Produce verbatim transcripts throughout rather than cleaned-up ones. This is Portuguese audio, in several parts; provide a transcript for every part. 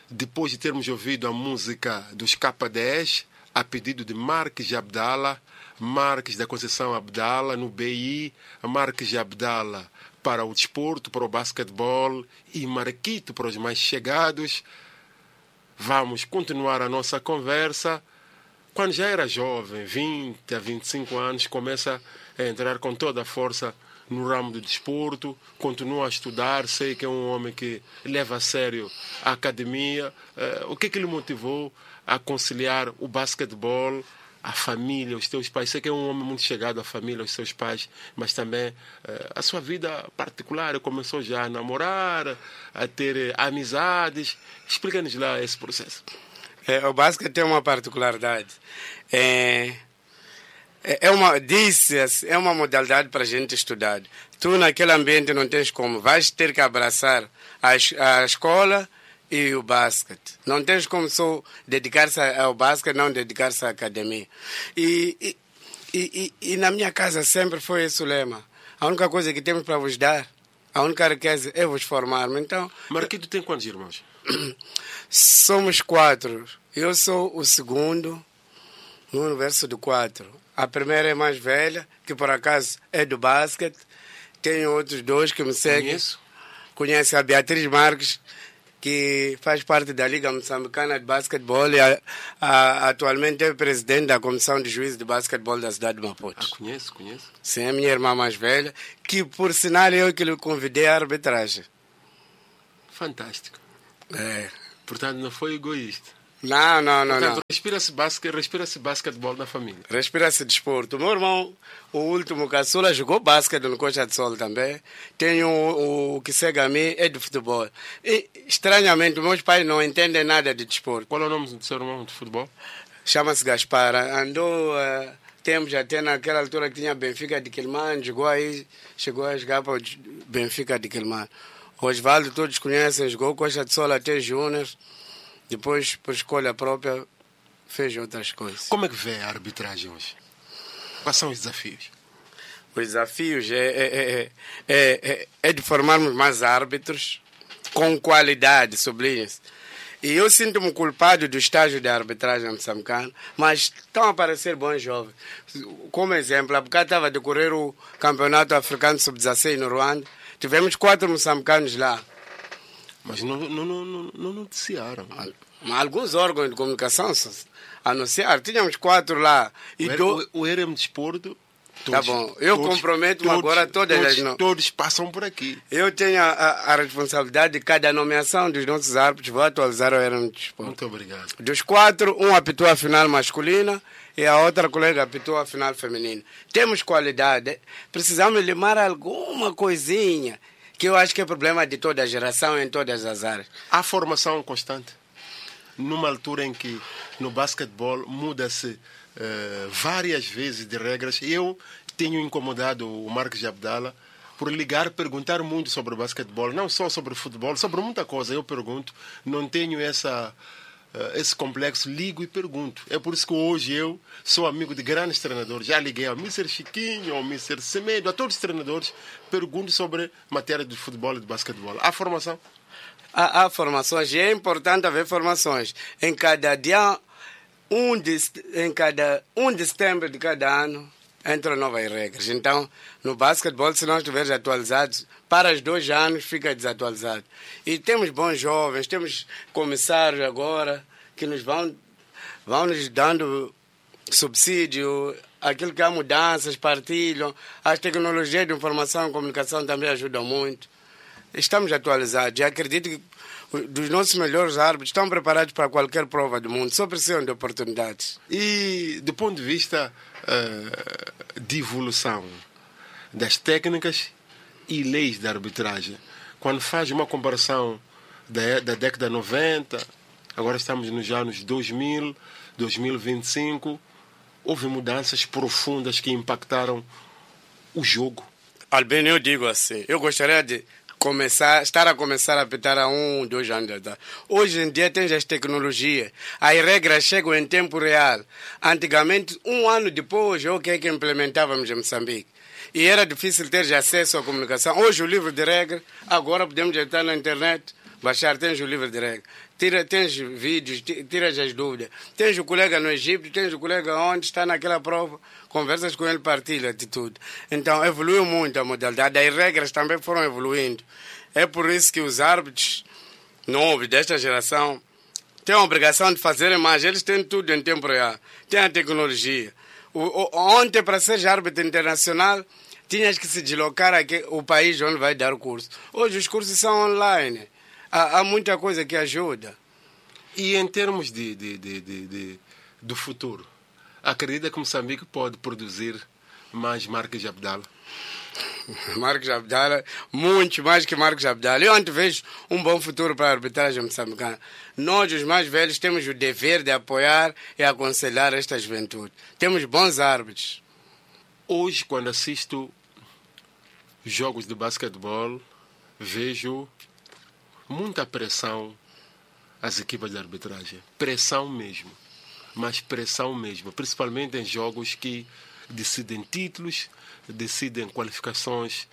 depois de termos ouvido a música dos K dez, a pedido de Marques Abdala, Marques da Conceição Abdala no B I, Marques Abdala para o desporto, para o basquetebol e Marquito para os mais chegados. Vamos continuar a nossa conversa. Quando já era jovem, vinte a vinte e cinco anos, começa a entrar com toda a força no ramo do desporto, continua a estudar, sei que é um homem que leva a sério a academia. Uh, o que é que lhe motivou a conciliar o basquetebol, a família, os teus pais? Sei que é um homem muito chegado à família, aos seus pais, mas também uh, a sua vida particular. Começou já a namorar, a ter uh, amizades. Explica-nos lá esse processo. É, o basquete tem uma particularidade. É, é, uma, disse, é uma modalidade para a gente estudar. Tu, naquele ambiente, não tens como. Vais ter que abraçar a, a escola e o basquete. Não tens como só dedicar-se ao basquete, não dedicar-se à academia. E, e, e, e na minha casa sempre foi esse o lema. A única coisa que temos para vos dar, a única riqueza é vos formar. Então, Marquito tem quantos irmãos? Somos quatro. Eu sou o segundo no universo de quatro. A primeira é mais velha, que por acaso é do basquete. Tenho outros dois que me seguem. Conheço. Conhece a Beatriz Marques, que faz parte da Liga Moçambicana de Basquetebol e a, a, atualmente é presidente da Comissão de Juízes de Basquetebol da cidade de Maputo. Ah, conheço, conheço. Sim, é a minha irmã mais velha, que por sinal eu que lhe convidei à arbitragem. Fantástico. É. Portanto, não foi egoísta. Não, não, não. Portanto, não. respira-se basquete, respira-se basquetebol na família. Respira-se desporto. Meu irmão, o último caçula, jogou basquete no Coxa de Sol também. Tenho o, o que segue a mim, é de futebol. E, estranhamente, meus pais não entendem nada de desporto. Qual é o nome do seu irmão de futebol? Chama-se Gaspar. Andou uh, tempos até naquela altura que tinha Benfica de Quilmán, jogou aí, chegou a jogar para o Benfica de Quilmán. O Osvaldo, todos conhecem, jogou Coxa de Sol até Júnior. Depois, por escolha própria, fez outras coisas. Como é que vê a arbitragem hoje? Quais são os desafios? Os desafios é, é, é, é, é, é de formarmos mais árbitros com qualidade, sublinha-se. E eu sinto-me culpado do estágio de arbitragem moçambicana, mas estão a aparecer bons jovens. Como exemplo, há bocado estava a decorrer o Campeonato Africano sub dezasseis no Ruanda. Tivemos quatro moçambicanos lá. Mas não, não, não, não, não noticiaram. Alguns órgãos de comunicação anunciaram. Tínhamos quatro lá. E o, do... o R M Desporto... Tá bom. Eu comprometo-me agora todas todos, as... No... Todos passam por aqui. Eu tenho a, a, a responsabilidade de cada nomeação dos nossos árbitros. Vou atualizar o R M Desporto. Muito obrigado. Dos quatro, um apitou a final masculina e a outra colega apitou a final feminina. Temos qualidade. Precisamos limar alguma coisinha, que eu acho que é problema de toda a geração, em todas as áreas. Há formação constante. Numa altura em que no basquetebol muda-se uh, várias vezes de regras. Eu tenho incomodado o Marques Abdala por ligar, perguntar muito sobre o basquetebol, não só sobre o futebol, sobre muita coisa. Eu pergunto, não tenho essa, uh, esse complexo, ligo e pergunto. É por isso que hoje eu sou amigo de grandes treinadores. Já liguei ao mister Chiquinho, ao mister Semedo, a todos os treinadores, pergunto sobre matéria de futebol e de basquetebol. Há formação? Há, há formações, e é importante haver formações. Em cada dia, um de, em cada um de setembro de cada ano, entram novas regras. Então, no basquetebol, se não estiveres atualizados, para os dois anos fica desatualizado. E temos bons jovens, temos comissários agora que nos vão, vão nos dando subsídio, aquilo que há mudanças, partilham. As tecnologias de informação e comunicação também ajudam muito. Estamos atualizados e acredito que dos nossos melhores árbitros estão preparados para qualquer prova do mundo, só precisam de oportunidades. E do ponto de vista uh, de evolução das técnicas e leis da arbitragem, quando faz uma comparação da, da década noventa, agora estamos nos anos dois mil, dois mil e vinte e cinco, houve mudanças profundas que impactaram o jogo. Albino, eu digo assim, eu gostaria de começar, estar a começar a apitar há um, dois anos de idade. Hoje em dia tens as tecnologias, as regras chegam em tempo real. Antigamente, um ano depois, o que é que implementávamos em Moçambique? E era difícil ter acesso à comunicação. Hoje o livro de regras, agora podemos entrar na internet, baixar, tens o livro de regra, tira, tens vídeos, tiras as dúvidas. Tens o colega no Egito, tens o colega onde está naquela prova, conversas com ele, partilha-te tudo. Então, evoluiu muito a modalidade, as regras também foram evoluindo. É por isso que os árbitros novos desta geração têm a obrigação de fazerem mais. Eles têm tudo em tempo real, têm a tecnologia. O, o, ontem, para ser árbitro internacional, tinhas que se deslocar aqui, o país onde vai dar o curso. Hoje os cursos são online. Há, há muita coisa que ajuda. E em termos de, de, de, de, de, do futuro, acredita que Moçambique pode produzir mais Marques Abdala? Marques Abdala, muito mais que Marques Abdala. Eu antes vejo um bom futuro para a arbitragem moçambicana. Nós, os mais velhos, temos o dever de apoiar e aconselhar esta juventude. Temos bons árbitros. Hoje, quando assisto jogos de basquetebol, vejo muita pressão às equipas de arbitragem. Pressão mesmo. Mas pressão mesmo. Principalmente em jogos que decidem títulos, decidem qualificações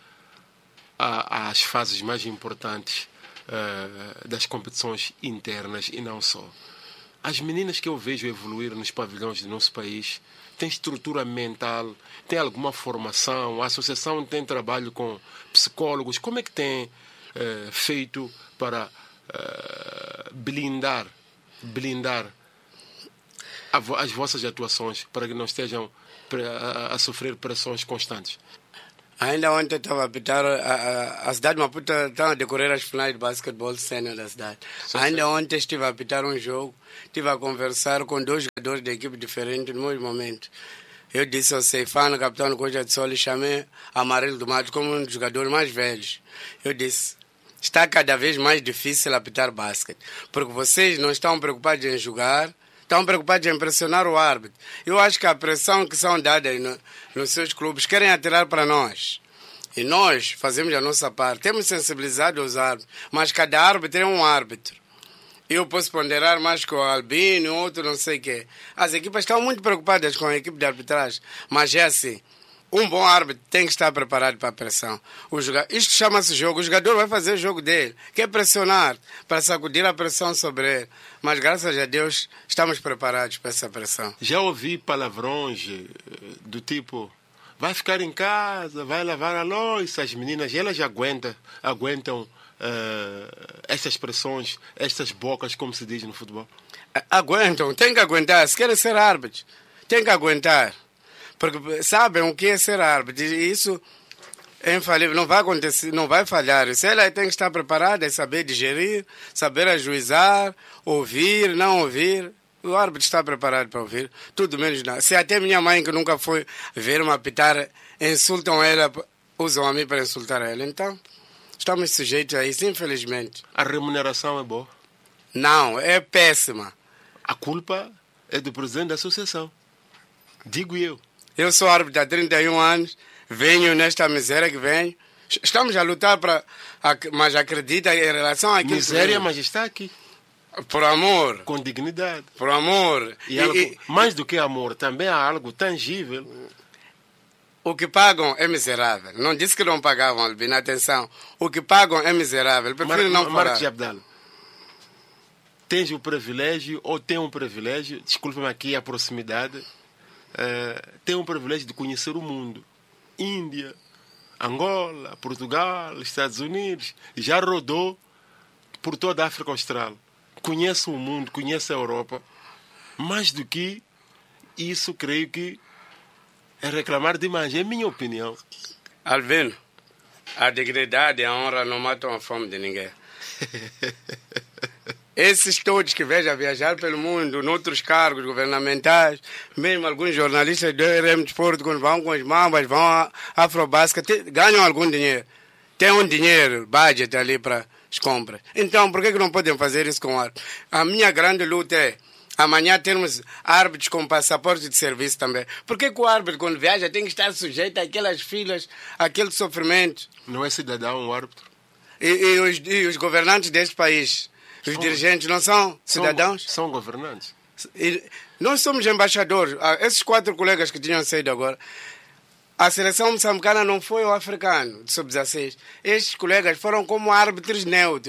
às fases mais importantes uh, das competições internas e não só. As meninas que eu vejo evoluir nos pavilhões do nosso país têm estrutura mental, têm alguma formação, a associação tem trabalho com psicólogos. Como é que tem uh, feito para uh, blindar, blindar a, as vossas atuações para que não estejam a, a sofrer pressões constantes? Ainda ontem estava a apitar, a, a, a cidade de Maputo está a decorrer as finais de basquetebol sénior da cidade. Sim, Ainda sim. ontem estive a apitar um jogo, estive a conversar com dois jogadores de equipe diferentes no mesmo momento. Eu disse ao Ceifano, capitão do Coja de Sol, e chamei Amarelo do Mato como um dos jogadores mais velhos. Eu disse, está cada vez mais difícil apitar basquete, porque vocês não estão preocupados em jogar, estão preocupados em pressionar o árbitro. Eu acho que a pressão que são dadas no, nos seus clubes querem atirar para nós. E nós fazemos a nossa parte. Temos sensibilizado os árbitros, mas cada árbitro é um árbitro. Eu posso ponderar mais com o Albino, outro não sei o quê. As equipas estão muito preocupadas com a equipe de arbitragem, mas é assim. Um bom árbitro tem que estar preparado para a pressão. O joga... Isto chama-se jogo. O jogador vai fazer o jogo dele. Quer pressionar para sacudir a pressão sobre ele. Mas, graças a Deus, estamos preparados para essa pressão. Já ouvi palavrões do tipo, vai ficar em casa, vai lavar a louça. As meninas, elas já aguentam, aguentam uh, essas pressões, estas bocas, como se diz no futebol. Aguentam. Tem que aguentar. Se querem ser árbitros, tem que aguentar. Porque sabem o que é ser árbitro. E isso é infalível, não vai acontecer, não vai falhar. Se ela tem que estar preparada, é saber digerir, saber ajuizar, ouvir, não ouvir. O árbitro está preparado para ouvir, tudo menos nada. Se até minha mãe, que nunca foi ver-me apitar, insultam ela, usam a mim para insultar ela. Então, estamos sujeitos a isso, infelizmente. A remuneração é boa? Não, é péssima. A culpa é do presidente da associação. Digo eu. Eu sou árbitro há trinta e um anos, venho nesta miséria que venho. Estamos a lutar para... Mas acredita em relação àquilo miséria, que mas está aqui. Por amor. Com dignidade. Por amor. E, e, algo, e mais do que amor, também há algo tangível. O que pagam é miserável. Não disse que não pagavam, Albino. Atenção. O que pagam é miserável. Prefiro Mar, não falar. Marques Abdala, tens o privilégio, ou tem um privilégio, desculpa-me aqui a proximidade... Uh, tem o privilégio de conhecer o mundo. Índia, Angola, Portugal, Estados Unidos. Já rodou por toda a África Austral. Conhece o mundo, conhece a Europa. Mais do que isso, creio que é reclamar demais. É a minha opinião. Albino, a dignidade e a honra não matam a fome de ninguém. Esses todos que vejo a viajar pelo mundo, noutros cargos governamentais, mesmo alguns jornalistas do R M Desporto, quando vão com os mambas, vão à Afrobasket, ganham algum dinheiro. Tem um dinheiro, budget ali para as compras. Então, por que, que não podem fazer isso com o árbitro? A minha grande luta é, amanhã termos árbitros com passaporte de serviço também. Por que, que o árbitro, quando viaja, tem que estar sujeito àquelas filas, àquele sofrimento? Não é cidadão o árbitro? E, e, os, e os governantes deste país? Os são, dirigentes não são cidadãos? São, são governantes. E nós somos embaixadores. Esses quatro colegas que tinham saído agora, a seleção moçambicana não foi o africano de sub dezasseis. Estes colegas foram como árbitros neutros.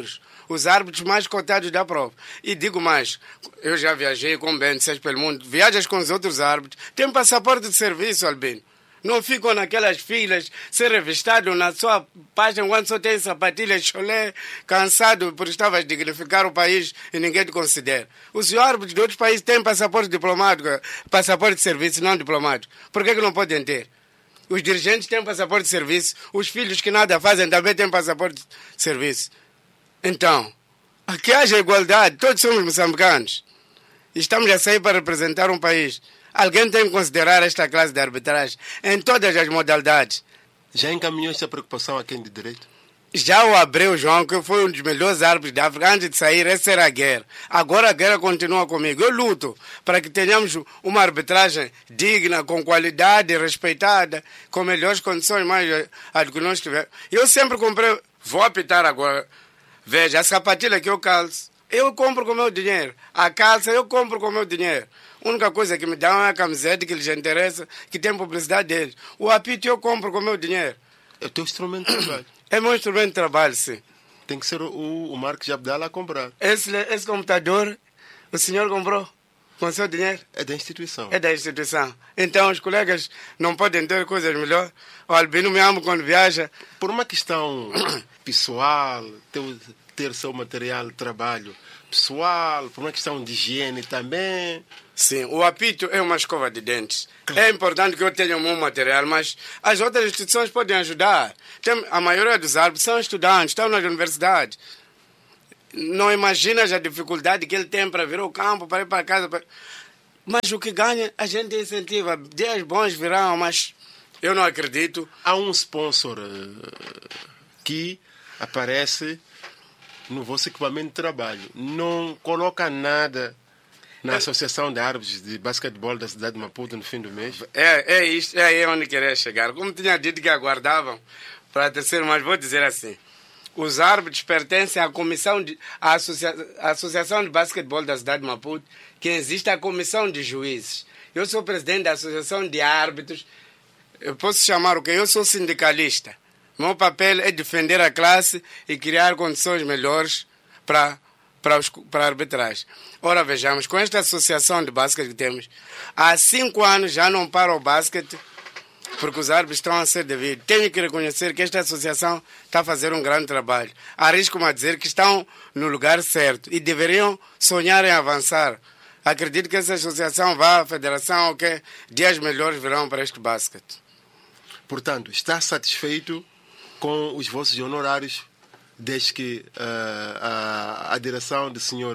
os árbitros mais cotados da prova. E digo mais, eu já viajei com Benças pelo mundo, viajas com os outros árbitros, tem passaporte de serviço, Albino. Não ficam naquelas filas, ser revistado na sua página quando só tem sapatilhas, cholé, cansado por estar a dignificar o país e ninguém te considera. Os árbitros de outros países têm passaporte diplomático, passaporte de serviço, não diplomático. Por que que não podem ter? Os dirigentes têm passaporte de serviço, os filhos que nada fazem também têm passaporte de serviço. Então, aqui haja igualdade, todos somos moçambicanos. Estamos a sair para representar um país. Alguém tem que considerar esta classe de arbitragem em todas as modalidades. Já encaminhou esta preocupação a quem de direito? Já o Abreu João, que foi um dos melhores árbitros da África, antes de sair, essa era a guerra. Agora a guerra continua comigo. Eu luto para que tenhamos uma arbitragem digna, com qualidade, respeitada, com melhores condições mais a do que nós tivemos. Eu sempre comprei, vou apitar agora. Veja, a sapatilha que eu calço, eu compro com o meu dinheiro. A calça eu compro com o meu dinheiro. A única coisa que me dão é a camiseta que lhes interessa, que tem publicidade deles. O apito eu compro com o meu dinheiro. É o teu instrumento de trabalho. É meu instrumento de trabalho, sim. Tem que ser o, o Marcos Abdala a comprar. Esse, esse computador, o senhor comprou com o seu dinheiro? É da instituição. É da instituição. Então os colegas não podem ter coisas melhores. O Albino me ama quando viaja. Por uma questão pessoal, ter, ter seu material de trabalho pessoal, por uma questão de higiene também. Sim, o apito é uma escova de dentes. É importante que eu tenha um bom material, mas as outras instituições podem ajudar. Tem, a maioria dos árbitros são estudantes, estão nas universidades. Não imaginas a dificuldade que ele tem para vir ao campo, para ir para casa. Para... Mas o que ganha, a gente incentiva. Dias bons virão, mas eu não acredito. Há um sponsor uh, que aparece no vosso equipamento de trabalho. Não coloca nada na Associação de Árbitros de Basquetebol da cidade de Maputo no fim do mês. É, é isto, é aí onde queria chegar. Como tinha dito que aguardavam para terceiro, mas vou dizer assim. Os árbitros pertencem à comissão de, à, Associa, à Associação de Basquetebol da cidade de Maputo, que existe a comissão de juízes. Eu sou presidente da Associação de Árbitros. Eu posso chamar o quê? Eu sou sindicalista. Meu papel é defender a classe e criar condições melhores para para, os, para a arbitragem. Ora, vejamos, com esta associação de basquete que temos, há cinco anos já não para o basquete porque os árbitros estão a ser devidos. Tenho que reconhecer que esta associação está a fazer um grande trabalho. Arrisco-me a dizer que estão no lugar certo e deveriam sonhar em avançar. Acredito que essa associação vá à federação, que dias melhores virão para este basquete. Portanto, está satisfeito com os vossos honorários desde que uh, a, a direção do senhor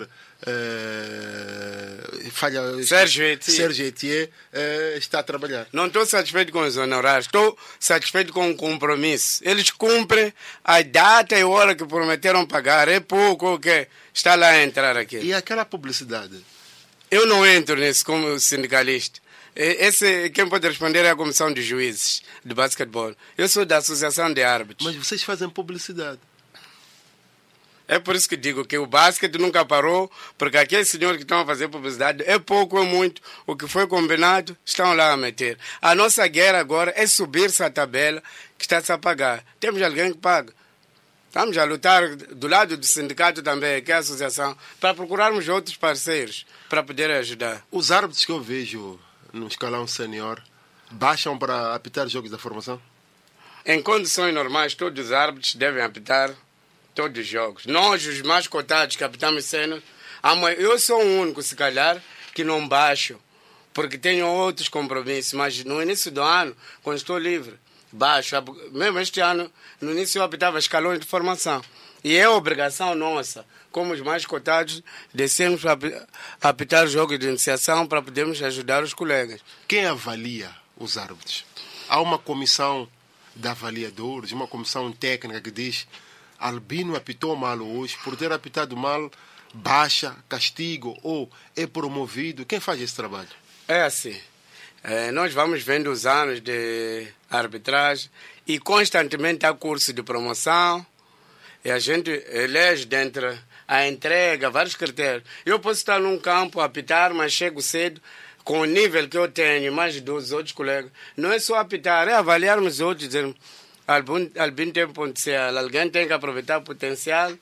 uh, falha, Sérgio Etier, Sérgio Etier uh, está a trabalhar. Não estou satisfeito com os honorários, estou satisfeito com o compromisso. Eles cumprem a data e a hora que prometeram pagar. É pouco o que está lá a entrar aqui. E aquela publicidade? Eu não entro nisso como sindicalista. Esse, quem pode responder é a comissão de juízes de basquetebol. Eu sou da Associação de Árbitros. Mas vocês fazem publicidade. É por isso que digo que o basquete nunca parou, porque aqueles senhores que estão a fazer publicidade, é pouco ou muito, o que foi combinado, estão lá a meter. A nossa guerra agora é subir-se a tabela que está-se a pagar. Temos alguém que paga. Estamos a lutar do lado do sindicato também, que é a associação, para procurarmos outros parceiros, para poder ajudar. Os árbitros que eu vejo no escalão senior baixam para apitar jogos da formação? Em condições normais, todos os árbitros devem apitar todos os jogos. Nós, os mais cotados, capitães cenas, eu sou o único, se calhar, que não baixo, porque tenho outros compromissos, mas no início do ano, quando estou livre, baixo. Mesmo este ano, no início eu apitava escalões de formação. E é obrigação nossa, como os mais cotados, descermos para apitar jogos de iniciação para podermos ajudar os colegas. Quem avalia os árbitros? Há uma comissão de avaliadores, uma comissão técnica que diz: Albino apitou mal hoje, por ter apitado mal, baixa, castigo ou é promovido. Quem faz esse trabalho? É assim, é, nós vamos vendo os anos de arbitragem e constantemente há curso de promoção e a gente elege dentro a entrega, vários critérios. Eu posso estar num campo a apitar, mas chego cedo com o nível que eu tenho, mais dos outros colegas. Não é só apitar, é avaliarmos os outros, dizer Albino tem potencial, alguém tem que aproveitar o potencial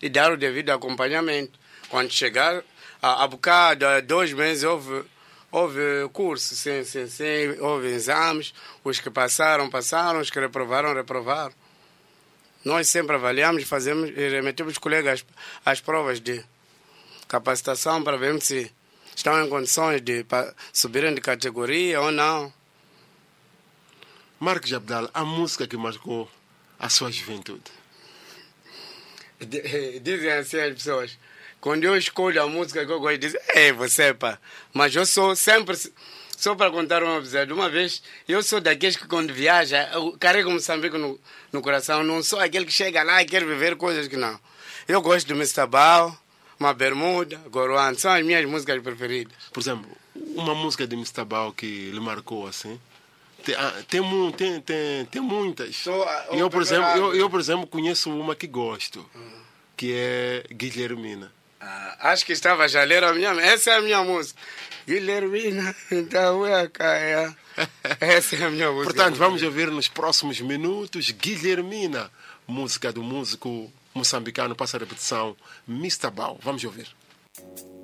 e dar o devido acompanhamento. Quando chegar, a, a bocado, há dois meses, houve, houve curso, sim, sim, sim, houve exames, os que passaram, passaram, os que reprovaram, reprovaram. Nós sempre avaliamos, fazemos e remetemos os colegas às, às provas de capacitação para vermos se estão em condições de subirem de categoria ou não. Marcos Abdala, a música que marcou a sua juventude? Dizem assim as pessoas, quando eu escolho a música que eu gosto, dizem, ei, você, pá, mas eu sou sempre, só para contar uma episódio, uma vez, eu sou daqueles que quando viaja, eu carrego Moçambique no, no coração, não sou aquele que chega lá e quer viver coisas que não. Eu gosto do mister Bao, uma bermuda, Goruan, são as minhas músicas preferidas. Por exemplo, uma música de mister Bao que lhe marcou assim? Tem, tem, tem, tem, tem muitas. So, eu, por exemplo, eu, eu, por exemplo, conheço uma que gosto, hum. que é Guilhermina. Ah, acho que estava já ler a minha. Essa é a minha música. Guilhermina, então é caia. Essa é a minha música. Portanto, vamos ouvir nos próximos minutos Guilhermina, música do músico moçambicano, passa a repetição, mister Bao. Vamos ouvir.